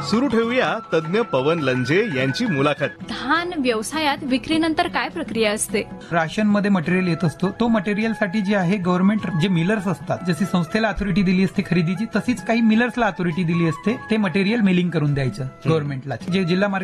सुरू ठेवूया तज्ञ पवन लंजे यांची मुलाखत. धान व्यवसायात विक्रीनंतर काय प्रक्रिया असते? राशन मध्ये मटेरियल येत असतो, तो मटेरियलसाठी जे आहे गव्हर्नमेंट जे मिलर्स असतात, जशी संस्थेला अथॉरिटी दिली असते खरेदीची, तशीच काही मिलर्सला अथॉरिटी दिली असते ते मटेरियल मिलिंग करून द्यायचं गव्हर्नमेंटला. जे जिल्हा